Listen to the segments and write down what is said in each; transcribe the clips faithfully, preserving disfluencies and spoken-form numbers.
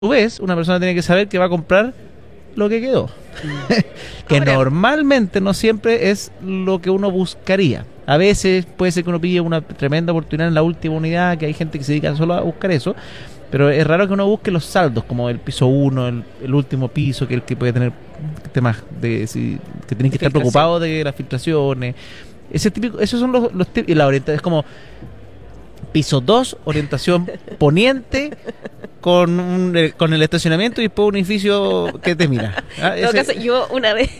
tu vez, una persona tiene que saber que va a comprar lo que quedó. Que Ahora, normalmente no siempre es lo que uno buscaría. A veces puede ser que uno pille una tremenda oportunidad en la última unidad, que hay gente que se dedica solo a buscar eso, pero es raro que uno busque los saldos, como el piso uno, el, el último piso, que es el que puede tener temas de si, que tienen que estar preocupados de las filtraciones. Ese típico, esos son los, los y la orientación es como piso dos, orientación poniente, con un, eh, con el estacionamiento y después un edificio que te mira. Ah, en todo ese- caso, yo una vez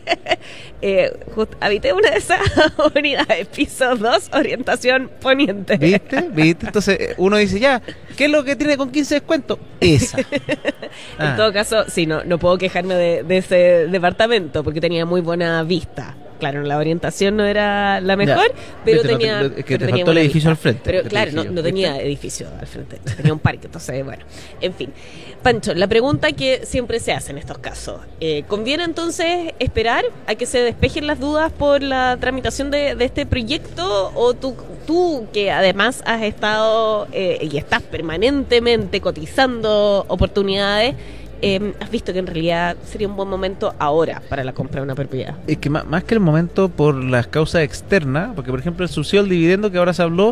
eh, just- habité una de esas unidades, piso dos, orientación poniente. ¿Viste? ¿Viste? Entonces eh, uno dice, ya, ¿qué es lo que tiene con quince descuento? Esa. En Ah, todo caso, sí, no, no puedo quejarme de, de ese departamento porque tenía muy buena vista. Claro, la orientación no era la mejor, Ya. pero Viste, no tenía. te- es que pero te tenía faltó el buena edificio vista. al frente, Pero el claro, no, edificio, no ¿viste? tenía edificio al frente, tenía un parque, entonces, bueno, en fin. Pancho, la pregunta que siempre se hace en estos casos: eh, ¿conviene entonces esperar a que se despejen las dudas por la tramitación de, de este proyecto? ¿O tú, tú que además has estado eh, y estás permanentemente cotizando oportunidades, Eh, has visto que en realidad sería un buen momento ahora para la compra de una propiedad? Es que más, más que el momento por las causas externas, porque por ejemplo el subsidio al dividendo que ahora se habló,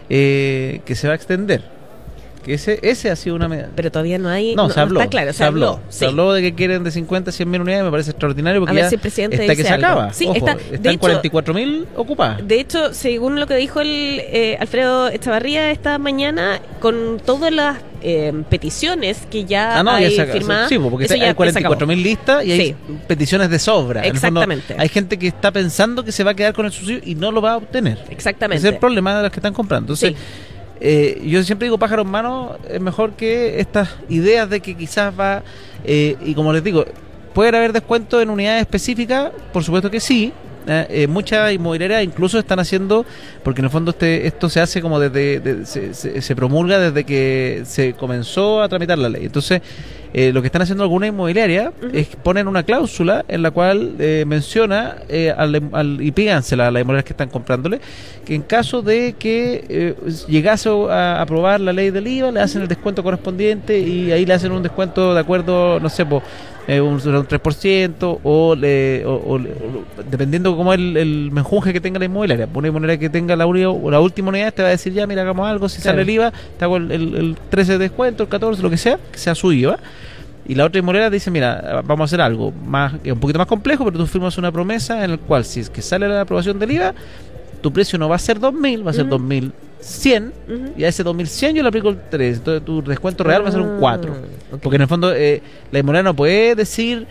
eh, que se va a extender, que ese ese ha sido una medida. Pero todavía no hay. No, se habló, está claro, se, habló. se sí. habló de que quieren de cincuenta a cien mil unidades, me parece extraordinario porque A ver ya si el presidente está que dice se algo. acaba. Sí, Ojo, está- están de hecho- cuarenta y cuatro mil ocupadas. De hecho, según lo que dijo el eh, Alfredo Echavarría esta mañana, con todas las eh, peticiones que ya Ah, no, hay ya se acaba. firmadas, Sí, porque eso hay ya cuarenta y cuatro mil listas y hay Sí. peticiones de sobra. En el fondo, Exactamente. hay gente que está pensando que se va a quedar con el subsidio y no lo va a obtener. Exactamente. Ese es el problema de los que están comprando. Entonces, Sí. eh, yo siempre digo, pájaro en mano es mejor que estas ideas de que quizás va, eh, y como les digo, ¿puede haber descuento en unidades específicas? Por supuesto que sí. Eh, eh, muchas inmobiliarias incluso están haciendo, porque en el fondo este esto se hace como desde, de- se, se- se promulga desde que se comenzó a tramitar la ley. Entonces, eh, lo que están haciendo algunas inmobiliarias Ujú. es ponen una cláusula en la cual eh, menciona eh, al, al- y pídansela a las inmobiliarias que están comprándole, que en caso de que eh, llegase a aprobar la ley del I V A, le hacen el descuento correspondiente y ahí le hacen un descuento de acuerdo, no sé, pues, eh, un, un tres por ciento o, le, o, o le- o- dependiendo cómo es el, el menjunje que tenga la inmobiliaria. Una inmobiliaria que tenga la, uni- o la última unidad te va a decir, ya, mira, hagamos algo, si Claro. sale el I V A, te hago el, el, el trece de descuento, el catorce, lo que sea, que sea su I V A. Y la otra inmobiliaria dice, mira, vamos a hacer algo más, un poquito más complejo, pero tú firmas una promesa en el cual si es que sale la aprobación del I V A, tu precio no va a ser dos mil, va a ser Ujú. dos mil cien, Ujú. y a ese dos mil cien yo le aplico el tres, entonces tu descuento real va a ser un cuatro. Ah, ok. Porque en el fondo eh, la inmobiliaria no puede decir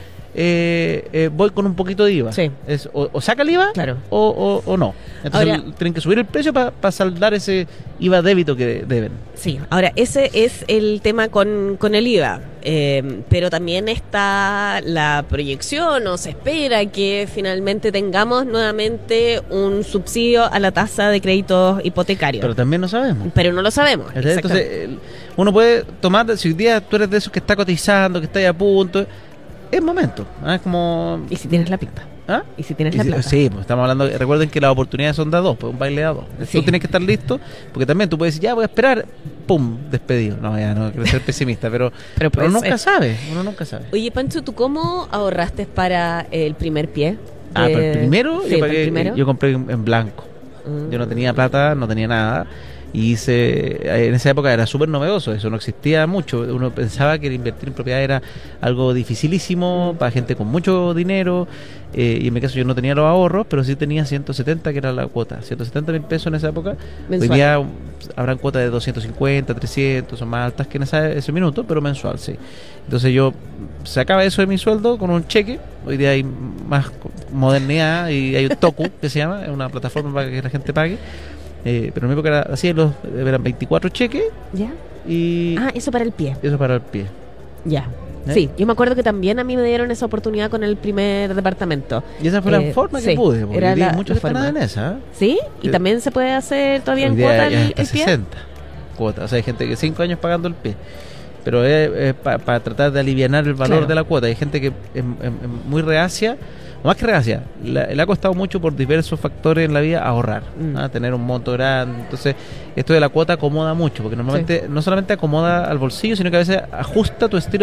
eh, eh, voy con un poquito de I V A. Sí. Es, o, o saca el I V A Claro. o, o, o no. Entonces Ahora- el- tienen que subir el precio para saldar ese I V A débito que deben. Sí, ahora ese es el tema con, con el I V A, eh, pero también está la proyección o se espera que finalmente tengamos nuevamente un subsidio a la tasa de créditos hipotecarios, Pero pero, también no sabemos. no lo sabemos. Entonces exactamente. el- uno puede tomar, si hoy día tú eres de esos que está cotizando, que está ahí a punto, es momento. ¿Ah? Es como... ¿Y si tienes la plata? ¿Ah? ¿Y si tienes Y la si- plata? sí, pues estamos hablando, recuerden que las oportunidades son de a dos, pues un baile a dos. Sí. Tú tienes que estar listo, porque también tú puedes decir, ya voy a esperar, pum, despedido. No, ya no quiero ser pesimista, pero, Pero pero puede nunca ser. sabe, uno nunca sabe. Oye, Pancho, ¿tú cómo ahorraste para el primer pie? Ah, pero el Eh, primero, sí, yo, para el pagué- primero. yo compré en, en blanco. Mm. Yo no tenía plata, no tenía nada. Y hice, en esa época era súper novedoso, eso no existía mucho. Uno pensaba que el invertir en propiedad era algo dificilísimo para gente con mucho dinero. Eh, y en mi caso yo no tenía los ahorros, pero sí tenía ciento setenta, que era la cuota. ciento setenta mil pesos en esa época. Mensual. Hoy día um, habrán cuotas de doscientos cincuenta, trescientos, son más altas que en esa- ese minuto, pero mensual, sí. Entonces yo sacaba eso de mi sueldo con un cheque. Hoy día hay más co- modernidad y hay un Toku, que se llama, es una plataforma para que la gente pague. Eh, pero en mi época era así, los, eran veinticuatro cheques ¿Ya? y Ah, eso para el pie. eso para el pie. Ya. ¿Eh? Sí, yo me acuerdo que también a mí me dieron esa oportunidad con el primer departamento. Y esa fue Eh, la forma que sí, pude, porque era hoy día la- hay muchos la que están forma. en esa. ¿eh? ¿Sí? ¿Y Sí. también se puede hacer todavía Hoy en día cuota ya el, hasta el pie? sesenta cuotas, o sea, hay gente que cinco años pagando el pie. Pero es, para tratar de alivianar el valor Claro. de la cuota. Hay gente que es, es- es muy reacia o más que regacia, la- le ha costado mucho por diversos factores en la vida ahorrar, Mm. ¿ah? Tener un monto grande. Entonces, esto de la cuota acomoda mucho, porque normalmente no solamente acomoda al bolsillo, sino que a veces ajusta tu estilo